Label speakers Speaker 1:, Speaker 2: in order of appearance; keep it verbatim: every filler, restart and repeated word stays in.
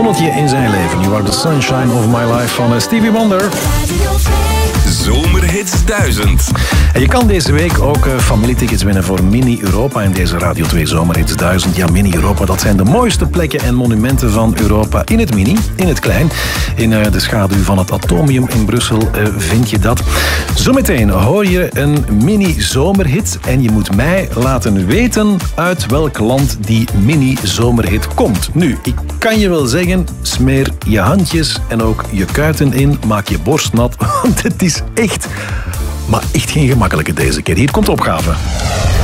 Speaker 1: zonnetje in zijn leven. You are the sunshine of my life van Stevie Wonder.
Speaker 2: Zomerhits duizend.
Speaker 1: En je kan deze week ook uh, familietickets winnen voor Mini Europa in deze Radio twee Zomerhits duizend. Ja, Mini Europa, dat zijn de mooiste plekken en monumenten van Europa. In het mini, in het klein. In uh, de schaduw van het Atomium in Brussel uh, vind je dat. Zometeen hoor je een Mini Zomerhit en je moet mij laten weten uit welk land die Mini Zomerhit komt. Nu, ik kan je wel zeggen, smeer je handjes en ook je kuiten in, maak je borst nat, want het is echt, maar echt geen gemakkelijke deze keer. Hier komt de opgave.